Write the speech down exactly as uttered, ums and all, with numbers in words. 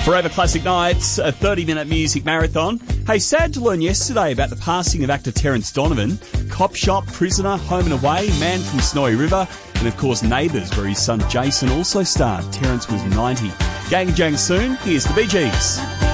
Forever Classic Nights, a thirty-minute music marathon. Hey, sad to learn yesterday about the passing of actor Terence Donovan. Cop Shop, Prisoner, Home and Away, Man from Snowy River, and of course Neighbours, where his son Jason also starred. Terence was ninety. Gang Jang soon, here's the Bee Gees.